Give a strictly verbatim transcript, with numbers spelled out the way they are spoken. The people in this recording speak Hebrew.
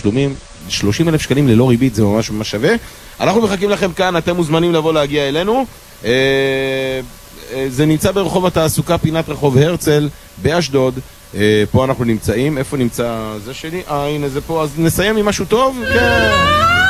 תשלומים, שלושים אלף שקלים ללא ריבית, זה ממש ממש שווה. אנחנו מחכים לכם כאן, אתם מוזמנים לבוא להגיע אלינו. זה נמצא ברחוב התעסוקה, פינת רחוב הרצל, באשדוד. פה אנחנו נמצאים. איפה נמצא זה שלי? אה, הנה זה פה. אז נסיים עם משהו טוב? כן.